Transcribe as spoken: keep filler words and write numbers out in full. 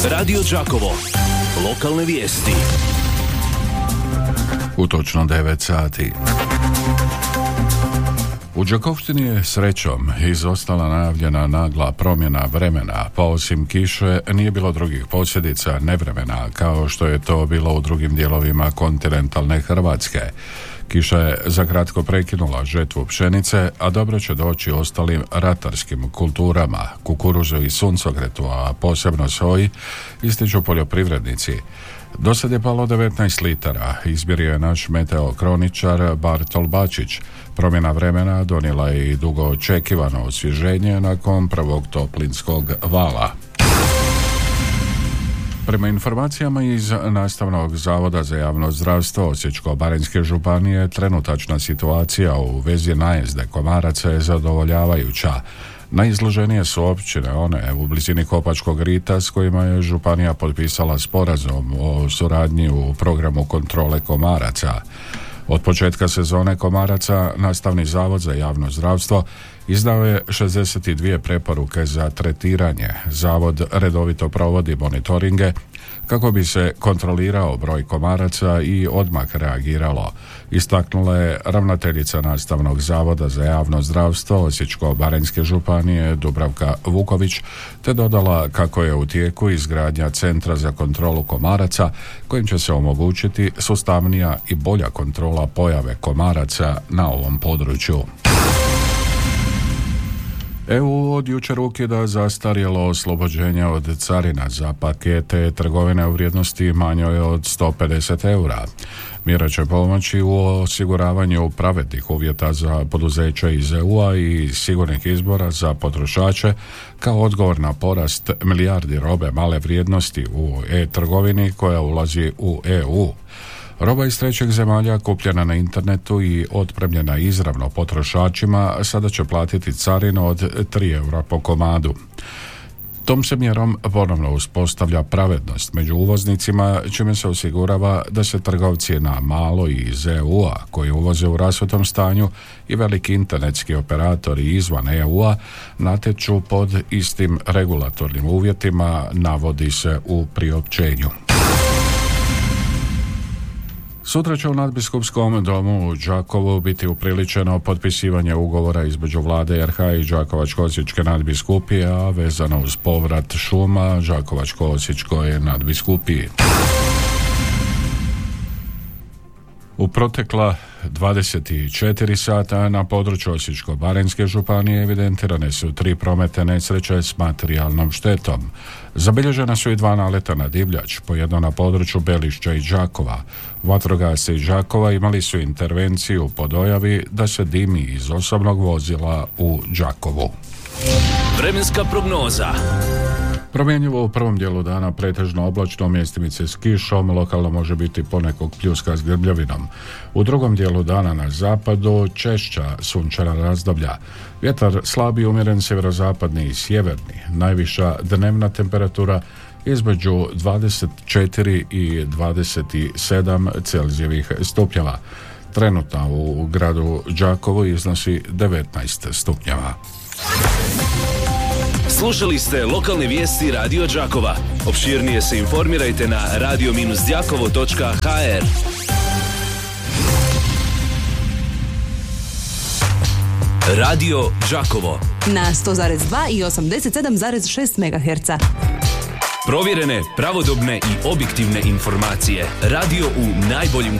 Radio Đakovo. Lokalne vijesti. U točno devet sati. U Đakovštini je srećom izostala najavljena nagla promjena vremena, pa osim kiše nije bilo drugih posljedica nevremena kao što je to bilo u drugim dijelovima kontinentalne Hrvatske. Kiša je za kratko prekinula žetvu pšenice, a dobro će doći ostalim ratarskim kulturama, kukuruzu i suncokretu, a posebno soji, ističu poljoprivrednici. Do sad je palo devetnaest litara, izmjerio je naš meteokroničar Bartol Bačić. Promjena vremena donijela je i dugo očekivano osvježenje nakon prvog toplinskog vala. Prema informacijama iz Nastavnog zavoda za javno zdravstvo Osječko-baranjske županije, trenutačna situacija u vezi najezde komaraca je zadovoljavajuća. Najizloženije su općine one u blizini Kopačkog rita s kojima je županija potpisala sporazum o suradnji u programu kontrole komaraca. Od početka sezone komaraca Nastavni zavod za javno zdravstvo izdao je šezdeset dvije preporuke za tretiranje. Zavod redovito provodi monitoringe kako bi se kontrolirao broj komaraca i odmah reagiralo, istaknula je ravnateljica Nastavnog zavoda za javno zdravstvo Osječko-baranjske županije Dubravka Vuković, te dodala kako je u tijeku izgradnja centra za kontrolu komaraca kojim će se omogućiti sustavnija i bolja kontrola pojave komaraca na ovom području. E U od jučer ukida zastarjelo oslobođenje od carina za pakete trgovine u vrijednosti manjoj od sto pedeset eura. Mjera će pomoći u osiguravanju pravednih uvjeta za poduzeća iz E U-a i sigurnih izbora za potrošače kao odgovor na porast milijardi robe male vrijednosti u e-trgovini koja ulazi u E U. Roba iz trećeg zemalja kupljena na internetu i otpremljena izravno potrošačima sada će platiti carinu od tri eura po komadu. Tom se mjerom ponovno uspostavlja pravednost među uvoznicima, čime se osigurava da se trgovci na malo i iz E U-a koji uvoze u rasutom stanju i veliki internetski operatori izvan E U-a natječu pod istim regulatornim uvjetima, navodi se u priopćenju. Sutra će u Nadbiskupskom domu u Đakovu biti upriličeno potpisivanje ugovora između vlade R H i Đakovačko-osječke nadbiskupije, a vezano uz povrat šuma Đakovačko-osječkoj nadbiskupiji. U protekla dvadeset četiri sata na području Osječko-baranjske županije evidentirane su tri prometne nesreće s materijalnom štetom. Zabilježena su i dva naleta na divljač, po jedno na području Belišća i Đakova. Vatrogasci iz Đakova imali su intervenciju po dojavi da se dimi iz osobnog vozila u Đakovu. Vremenska prognoza. Promjenjivo u prvom dijelu dana pretežno oblačno, mjestimice s kišom, lokalno može biti ponekog pljuska s grmljavinom. U drugom dijelu dana na zapadu češća sunčana razdoblja. Vjetar slab i umjeren sjeverozapadni i sjeverni. Najviša dnevna temperatura između dvadeset četiri i dvadeset sedam Celzijevih stupnjeva. Trenutno u gradu Đakovu iznosi devetnaest stupnjeva. Slušali ste lokalne vijesti Radio Đakova. Opširnije se informirajte na radio dash đakovo točka ha er. Radio Đakovo na sto zarez dva i osamdeset sedam zarez šest megaherca. Provjerene, pravodobne i objektivne informacije. Radio u najboljim